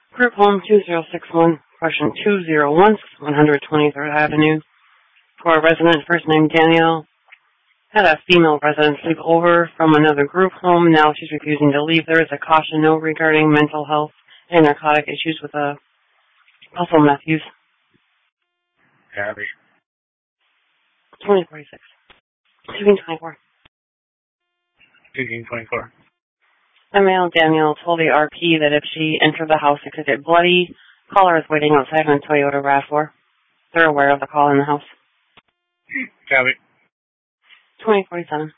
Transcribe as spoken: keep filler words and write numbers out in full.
Group home two zero six one, question two zero one six, one twenty-third Avenue. For a resident, first name Danielle, had a female resident sleep over from another group home. Now she's refusing to leave. There is a caution note regarding mental health and narcotic issues with a Russell Matthews. Abby. twenty forty-six. fifteen twenty-four. fifteen twenty-four. The male Danielle told the R P that if she entered the house, it could get bloody. Caller is waiting outside on Toyota RAV four. They're aware of the call in the house. Abby. twenty forty-seven.